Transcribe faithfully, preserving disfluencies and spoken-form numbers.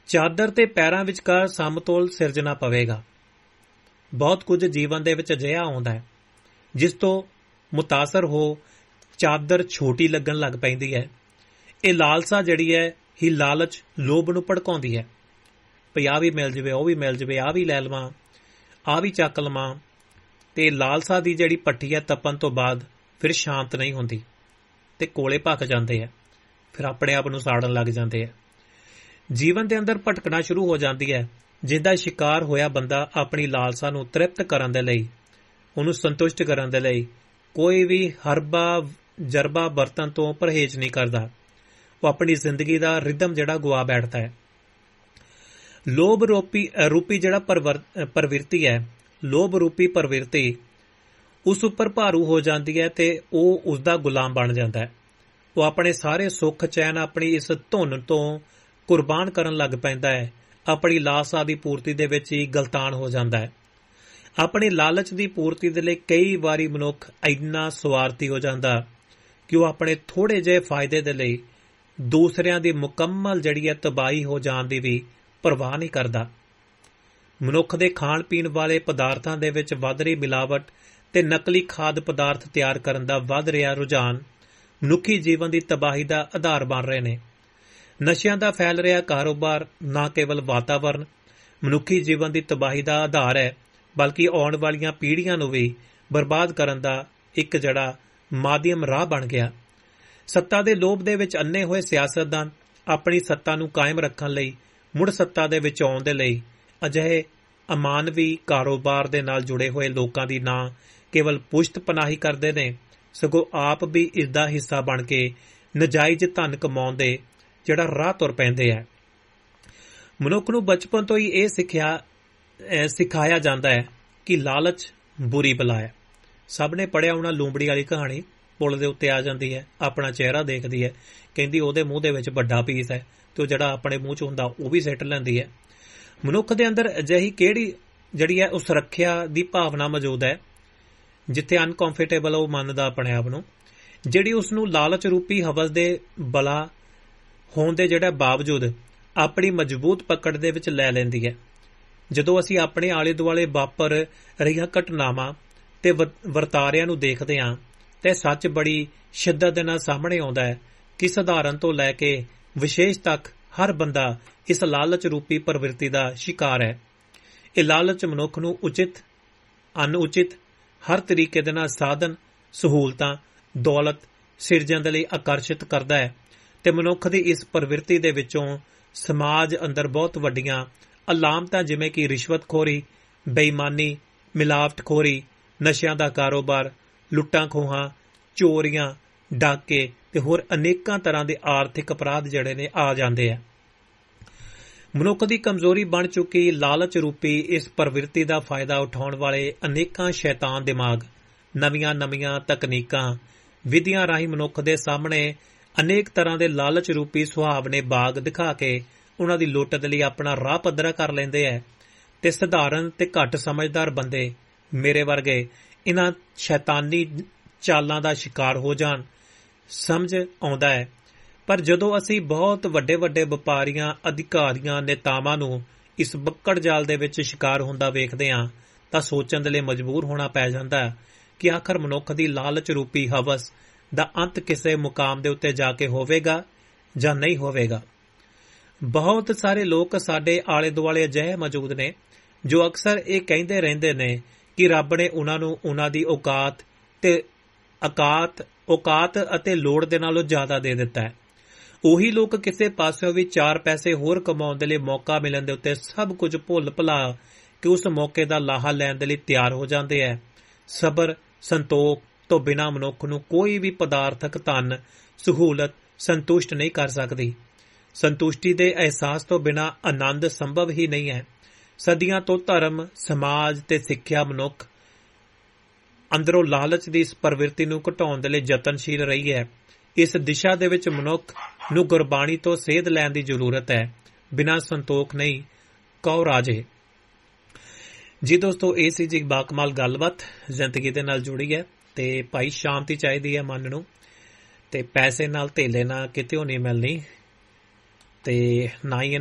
ਚਾਦਰ ਤੇ ਪੈਰਾਂ ਵਿਚਕਾਰ ਸਮਤੋਲ ਸਿਰਜਣਾ ਪਵੇਗਾ। ਬਹੁਤ ਕੁਝ ਜੀਵਨ ਦੇ ਵਿੱਚ ਅਜਿਹਾ ਆਉਂਦਾ ਹੈ ਜਿਸ ਤੋਂ ਮੁਤਾਸਰ ਹੋ ਚਾਦਰ ਛੋਟੀ ਲੱਗਣ ਲੱਗ ਪੈਂਦੀ ਹੈ। ਇਹ ਲਾਲਸਾ ਜਿਹੜੀ ਹੈ ਹੀ ਲਾਲਚ ਲੋਭ ਨੂੰ ਭੜਕਾਉਂਦੀ ਹੈ। ਭਈ ਆਹ ਵੀ ਮਿਲ ਜਾਵੇ, ਉਹ ਵੀ ਮਿਲ ਜਾਵੇ, ਆਹ ਵੀ ਲੈ ਲਵਾਂ, ਆਹ ਵੀ ਚੱਕ ਲਵਾਂ। ਤੇ ਲਾਲਸਾ ਦੀ ਜਿਹੜੀ ਭੱਠੀ ਹੈ ਤਪਣ ਤੋਂ ਬਾਅਦ ਫਿਰ ਸ਼ਾਂਤ ਨਹੀਂ ਹੁੰਦੀ ਤੇ ਕੋਲੇ ਭੱਕ ਜਾਂਦੇ ਆ, ਫਿਰ ਆਪਣੇ ਆਪ ਨੂੰ ਸਾੜਨ ਲੱਗ ਜਾਂਦੇ ਆ। ਜੀਵਨ ਦੇ ਅੰਦਰ ਭਟਕਣਾ ਸ਼ੁਰੂ ਹੋ ਜਾਂਦੀ ਹੈ। ਜਿਸਦਾ ਸ਼ਿਕਾਰ ਹੋਇਆ ਬੰਦਾ ਆਪਣੀ ਲਾਲਸਾ ਨੂੰ ਤ੍ਰਿਪਤ ਕਰਨ ਦੇ ਲਈ, ਉਹਨੂੰ ਸੰਤੁਸ਼ਟ ਕਰਨ ਦੇ ਲਈ ਕੋਈ ਵੀ ਹਰਬਾ ਜਰਬਾ ਵਰਤਣ ਤੋਂ ਪਰਹੇਜ਼ ਨਹੀਂ ਕਰਦਾ। ਉਹ ਆਪਣੀ ਜ਼ਿੰਦਗੀ ਦਾ ਰਿਦਮ ਜਿਹੜਾ ਗੁਆ ਬੈਠਦਾ ਹੈ। ਲੋਭ ਰੂਪੀ ਰੂਪੀ ਜਿਹੜਾ ਪ੍ਰਵਿਰਤੀ ਹੈ, ਲੋਭ ਰੂਪੀ ਪ੍ਰਵਿਰਤੀ ਉਸ ਉੱਪਰ ਭਾਰੂ ਹੋ ਜਾਂਦੀ ਹੈ ਤੇ ਉਹ ਉਸਦਾ ਗੁਲਾਮ ਬਣ ਜਾਂਦਾ ਹੈ। ਉਹ ਆਪਣੇ ਸਾਰੇ ਸੁੱਖ ਚੈਨ ਆਪਣੀ ਇਸ ਧੁਨ ਤੋਂ ਕੁਰਬਾਨ ਕਰਨ ਲੱਗ ਪੈਂਦਾ ਹੈ। ਆਪਣੀ ਲਾਲਸਾ ਦੀ ਪੂਰਤੀ ਦੇ ਵਿੱਚ ਹੀ ਗਲਤਾਨ ਹੋ ਜਾਂਦਾ ਹੈ। ਆਪਣੀ ਲਾਲਚ ਦੀ ਪੂਰਤੀ ਦੇ ਲਈ ਕਈ ਵਾਰੀ ਮਨੁੱਖ ਇੰਨਾ ਸਵਾਰਥੀ ਹੋ ਜਾਂਦਾ ਕਿ ਉਹ ਆਪਣੇ ਥੋੜ੍ਹੇ ਜਿਹੇ ਫਾਇਦੇ ਦੇ ਲਈ ਦੂਸਰਿਆਂ ਦੀ ਮੁਕੰਮਲ ਜਿਹੜੀ ਹੈ ਤਬਾਹੀ ਹੋ ਜਾਣ ਦੀ ਵੀ ਪਰਵਾਹ ਨਹੀਂ ਕਰਦਾ। ਮਨੁੱਖ ਦੇ ਖਾਣ ਪੀਣ ਵਾਲੇ ਪਦਾਰਥਾਂ ਦੇ ਵਿੱਚ ਵੱਧ ਰਹੀ ਮਿਲਾਵਟ ਤੇ ਨਕਲੀ ਖਾਦ ਪਦਾਰਥ ਤਿਆਰ ਕਰਨ ਦਾ ਵੱਧ ਰਿਹਾ ਰੁਝਾਨ ਮਨੁੱਖੀ ਜੀਵਨ ਦੀ ਤਬਾਹੀ ਦਾ ਆਧਾਰ ਬਣ ਰਹੇ ਨੇ। ਨਸ਼ਿਆਂ ਦਾ ਫੈਲ ਰਿਹਾ ਕਾਰੋਬਾਰ ਨਾ ਕੇਵਲ ਵਾਤਾਵਰਨ ਮਨੁੱਖੀ ਜੀਵਨ ਦੀ ਤਬਾਹੀ ਦਾ ਆਧਾਰ ਹੈ, ਬਲਕਿ ਆਉਣ ਵਾਲੀਆਂ ਪੀੜ੍ਹੀਆਂ ਨੂੰ ਵੀ ਬਰਬਾਦ ਕਰਨ ਦਾ ਇੱਕ ਜਿਹੜਾ ਮਾਧਿਅਮ ਰਾਹ ਬਣ ਗਿਆ। ਸੱਤਾ ਦੇ ਲੋਭ ਦੇ ਵਿੱਚ ਅੰਨੇ ਹੋਏ ਸਿਆਸਤਦਾਨ ਆਪਣੀ ਸੱਤਾ ਨੂੰ ਕਾਇਮ ਰੱਖਣ ਲਈ, ਮੁੜ ਸੱਤਾ ਦੇ ਵਿੱਚ ਆਉਣ ਦੇ ਲਈ ਅਜਿਹੇ ਅਮਾਨਵੀ ਕਾਰੋਬਾਰ ਦੇ ਨਾਲ ਜੁੜੇ ਹੋਏ ਲੋਕਾਂ ਦੀ ਨਾ ਕੇਵਲ ਪੁਸ਼ਤ ਪਨਾਹੀ ਕਰਦੇ ਨੇ, ਸਗੋਂ ਆਪ ਵੀ ਇਸ ਦਾ ਹਿੱਸਾ ਬਣ ਕੇ ਨਜਾਇਜ਼ ਧਨ ਕਮਾਉਣ ਦੇ ਜਿਹੜਾ ਰਾਹ ਤੁਰ ਪੈਂਦੇ ਹੈ। ਮਨੁੱਖ ਨੂੰ ਬਚਪਨ ਤੋਂ ਹੀ ਇਹ ਸਿੱਖਿਆ ਸਿਖਾਇਆ ਜਾਂਦਾ ਹੈ ਕਿ ਲਾਲਚ ਬੁਰੀ ਬਲਾ ਹੈ। ਸਭ ਨੇ ਪੜ੍ਹਿਆ ਹੋਣਾ ਲੂੰਬੜੀ ਵਾਲੀ ਕਹਾਣੀ। ਪੁਲ ਦੇ ਉੱਤੇ ਆ ਜਾਂਦੀ ਹੈ, ਆਪਣਾ ਚਿਹਰਾ ਦੇਖਦੀ ਹੈ, ਕਹਿੰਦੀ ਉਹਦੇ ਮੂੰਹ ਦੇ ਵਿੱਚ ਵੱਡਾ ਪੀਸ ਹੈ ਤੇ ਉਹ ਜਿਹੜਾ ਆਪਣੇ ਮੂੰਹ 'ਚ ਹੁੰਦਾ ਉਹ ਵੀ ਸਿੱਟ ਲੈਂਦੀ ਹੈ। ਮਨੁੱਖ ਦੇ ਅੰਦਰ ਅਜਿਹੀ ਕਿਹੜੀ ਜਿਹੜੀ ਹੈ ਉਹ ਸੁਰੱਖਿਆ ਦੀ ਭਾਵਨਾ ਮੌਜੂਦ ਹੈ ਜਿੱਥੇ ਅਨਕੰਫਰਟੇਬਲ ਉਹ ਮੰਨਦਾ ਆਪਣੇ ਆਪ ਨੂੰ, ਜਿਹੜੀ ਉਸ ਨੂੰ ਲਾਲਚ ਰੂਪੀ ਹਵਸ ਦੇ ਬਲਾ ਹੋਣ ਦੇ ਜਿਹੜਾ ਬਾਵਜੂਦ ਆਪਣੀ ਮਜ਼ਬੂਤ ਪਕੜ ਦੇ ਵਿੱਚ ਲੈ ਲੈਂਦੀ ਹੈ। ਜਦੋਂ ਅਸੀਂ ਆਪਣੇ ਆਲੇ ਦੁਆਲੇ ਵਾਪਰ ਰਹੀਆਂ ਘਟਨਾਵਾਂ ਤੇ ਵਰਤਾਰਿਆਂ ਨੂੰ ਦੇਖਦੇ ਹਾਂ ਤੇ ਸੱਚ ਬੜੀ ਸ਼ਿੱਦਤ ਦੇ ਨਾਲ ਸਾਹਮਣੇ ਆਉਂਦਾ ਹੈ ਕਿ ਸਧਾਰਨ ਤੋਂ ਲੈ ਕੇ ਵਿਸ਼ੇਸ਼ ਤੱਕ ਹਰ ਬੰਦਾ ਇਸ ਲਾਲਚ ਰੂਪੀ ਪ੍ਰਵਿਰਤੀ ਦਾ ਸ਼ਿਕਾਰ ਹੈ। ਇਹ ਲਾਲਚ ਮਨੁੱਖ ਨੂੰ ਉਚਿਤ ਅਨੁਚਿਤ ਹਰ ਤਰੀਕੇ ਦੇ ਨਾਲ ਸਾਧਨ, ਸਹੂਲਤਾਂ, ਦੌਲਤ ਸਿਰਜਣ ਦੇ ਲਈ ਆਕਰਸ਼ਿਤ ਕਰਦਾ ਹੈ ਤੇ ਮਨੁੱਖ ਦੀ ਇਸ ਪ੍ਰਵਿਰਤੀ ਦੇ ਵਿੱਚੋਂ ਸਮਾਜ ਅੰਦਰ ਬਹੁਤ ਵੱਡੀਆਂ ਅਲਾਮਤਾਂ ਜਿਵੇਂ ਕਿ ਰਿਸ਼ਵਤਖੋਰੀ, ਬੇਈਮਾਨੀ, ਮਿਲਾਵਟਖੋਰੀ, ਨਸ਼ਿਆਂ ਦਾ ਕਾਰੋਬਾਰ, ਲੁੱਟਾਂ ਖੋਹਾਂ, ਚੋਰੀਆਂ, ਡਾਕੇ ਤੇ ਹੋਰ ਅਨੇਕਾਂ ਤਰ੍ਹਾਂ ਦੇ ਆਰਥਿਕ ਅਪਰਾਧ ਜਿਹੜੇ ਨੇ ਆ ਜਾਂਦੇ ਆ। ਮਨੁੱਖ ਦੀ ਕਮਜ਼ੋਰੀ ਬਣ ਚੁੱਕੀ ਲਾਲਚ ਰੂਪੀ ਇਸ ਪ੍ਰਵਿਰਤੀ ਦਾ ਫਾਇਦਾ ਉਠਾਉਣ ਵਾਲੇ ਅਨੇਕਾਂ ਸ਼ੈਤਾਨ ਦਿਮਾਗ ਨਵੀਆਂ ਨਵੀਆਂ ਤਕਨੀਕਾਂ ਵਿਧੀਆਂ ਰਾਹੀਂ ਮਨੁੱਖ ਦੇ ਸਾਹਮਣੇ ਅਨੇਕ ਤਰ੍ਹਾਂ ਦੇ ਲਾਲਚ ਰੂਪੀ ਸੁਹਾਵਣੇ ਬਾਗ ਦਿਖਾ ਕੇ ਉਹਨਾਂ ਦੀ ਲੁੱਟ ਦੇ ਲਈ ਆਪਣਾ ਰਾਹ ਪੱਧਰਾ ਕਰ ਲੈਂਦੇ ਹੈ ਤੇ ਸਧਾਰਨ ਤੇ ਘੱਟ ਸਮਝਦਾਰ ਬੰਦੇ ਮੇਰੇ ਵਰਗੇ ਇਹਨਾਂ ਸ਼ੈਤਾਨੀ ਚਾਲਾਂ ਦਾ ਸ਼ਿਕਾਰ ਹੋ ਜਾਣ। ਸਮਝ ਆਉਂਦਾ ਹੈ, ਪਰ ਜਦੋਂ ਅਸੀਂ ਬਹੁਤ ਵੱਡੇ ਵੱਡੇ ਵਪਾਰੀਆਂ, ਅਧਿਕਾਰੀਆਂ, ਨੇਤਾਵਾਂ ਨੂੰ ਇਸ ਬੱਕੜ ਜਾਲ ਦੇ ਵਿੱਚ ਸ਼ਿਕਾਰ ਹੁੰਦਾ ਵੇਖਦੇ ਹਾਂ ਤਾਂ ਸੋਚਣ ਦੇ ਲਈ ਮਜਬੂਰ ਹੋਣਾ ਪੈ ਜਾਂਦਾ ਹੈ ਕਿ ਆਖਰ ਮਨੁੱਖ ਦੀ ਲਾਲਚ ਰੂਪੀ ਹਵਸ ਦਾ ਅੰਤ ਕਿਸੇ ਮੁਕਾਮ ਦੇ ਉੱਤੇ ਜਾ ਕੇ ਹੋਵੇਗਾ ਜਾਂ ਨਹੀਂ ਹੋਵੇਗਾ। ਬਹੁਤ ਸਾਰੇ ਲੋਕ ਸਾਡੇ ਆਲੇ ਦੁਆਲੇ ਅਜਿਹੇ ਮੌਜੂਦ ਨੇ ਜੋ ਅਕਸਰ ਇਹ ਕਹਿੰਦੇ ਰਹਿੰਦੇ ਨੇ ਕਿ ਰੱਬ ਨੇ ਉਹਨਾਂ ਨੂੰ ਉਹਨਾਂ ਦੀ ਔਕਾਤ ਤੇ ਅਕਾਤ ਔਕਾਤ ਅਤੇ ਲੋੜ ਦੇ ਨਾਲੋਂ ਜ਼ਿਆਦਾ ਦੇ ਦਿੱਤਾ ਹੈ। ਉਹੀ ਲੋਕ ਕਿਸੇ ਪਾਸਿਓਂ ਵੀ ਚਾਰ ਪੈਸੇ ਹੋਰ ਕਮਾਉਣ ਦੇ ਲਈ ਮੌਕਾ ਮਿਲਣ ਦੇ ਉੱਤੇ ਸਭ ਕੁਝ ਭੁੱਲ ਭੁਲਾ ਕਿ ਉਸ ਮੌਕੇ ਦਾ ਲਾਹਾ ਲੈਣ ਦੇ ਲਈ ਤਿਆਰ ਹੋ ਜਾਂਦੇ ਹੈ। ਸਬਰ ਸੰਤੋਖ ਤੋਂ ਬਿਨਾਂ ਮਨੁੱਖ ਨੂੰ ਕੋਈ ਵੀ ਪਦਾਰਥਕ ਧਨ, ਸਹੂਲਤ ਸੰਤੁਸ਼ਟ ਨਹੀਂ ਕਰ ਸਕਦੀ। ਸੰਤੁਸ਼ਟੀ ਦੇ ਅਹਿਸਾਸ ਤੋਂ ਬਿਨਾਂ ਆਨੰਦ ਸੰਭਵ ਹੀ ਨਹੀਂ ਹੈ। ਸਦੀਆਂ ਤੋਂ ਧਰਮ, ਸਮਾਜ ਤੇ ਸਿੱਖਿਆ ਮਨੁੱਖ ਅੰਦਰੋਂ ਲਾਲਚ ਦੀ ਇਸ ਪ੍ਰਵਿਰਤੀ ਨੂੰ ਘਟਾਉਣ ਦੇ ਲਈ ਯਤਨਸ਼ੀਲ ਰਹੀ ਹੈ। ਇਸ ਦਿਸ਼ਾ ਦੇ ਵਿੱਚ ਮਨੁੱਖ ਨੂੰ ਗੁਰਬਾਣੀ ਤੋਂ ਸੇਧ ਲੈਣ ਦੀ ਜ਼ਰੂਰਤ ਹੈ। ਬਿਨਾਂ ਸੰਤੋਖ ਨਹੀਂ ਕਉ ਰਾਜੇ। ਜੀ ਦੋਸਤੋ, ਇਹ ਸੀ ਜੀ ਬਾਕਮਾਲ ਗੱਲਬਾਤ ਜ਼ਿੰਦਗੀ ਦੇ ਨਾਲ ਜੁੜੀ ਹੈ ਤੇ ਭਾਈ ਸ਼ਾਂਤੀ ਚਾਹੀਦੀ ਹੈ ਮਨ ਨੂੰ, ਤੇ ਪੈਸੇ ਨਾਲ ਧੇਲੇ ਨਾਲ ਕਿਤੇ ਨਹੀਂ ਮਿਲਣੀ ਤੇ ਨਾ ਹੀ